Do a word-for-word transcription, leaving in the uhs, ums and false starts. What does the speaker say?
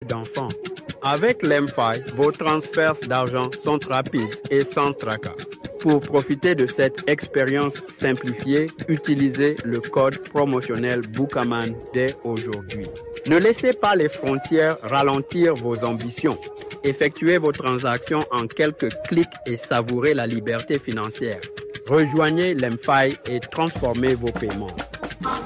d'enfants. Avec l'M-Fi, vos transferts d'argent sont rapides et sans tracas. Pour profiter de cette expérience simplifiée, utilisez le code promotionnel Boukaman dès aujourd'hui. Ne laissez pas les frontières ralentir vos ambitions. Effectuez vos transactions en quelques clics et savourez la liberté financière. Rejoignez l'M-Fi et transformez vos paiements.